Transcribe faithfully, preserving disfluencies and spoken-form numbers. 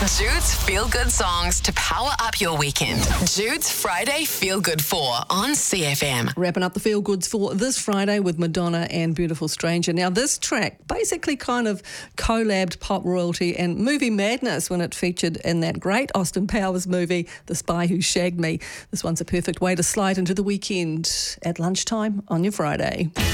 Jude's Feel Good songs to power up your weekend. Jude's Friday Feel Good four on C F M. Wrapping up the Feel Goods for this Friday with Madonna and Beautiful Stranger. Now, this track basically kind of collabed pop royalty and movie madness when it featured in that great Austin Powers movie, The Spy Who Shagged Me. This one's a perfect way to slide into the weekend at lunchtime on your Friday.